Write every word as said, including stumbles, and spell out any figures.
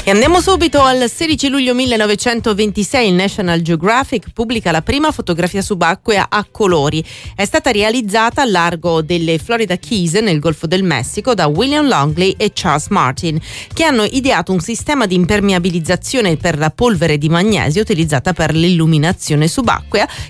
E andiamo subito al sedici luglio millenovecentoventisei. Il National Geographic pubblica la prima fotografia subacquea a colori. È stata realizzata al largo delle Florida Keys nel Golfo del Messico da William Longley e Charles Martin, che hanno ideato un sistema di impermeabilizzazione per la polvere di magnesio utilizzata per l'illuminazione subacquea,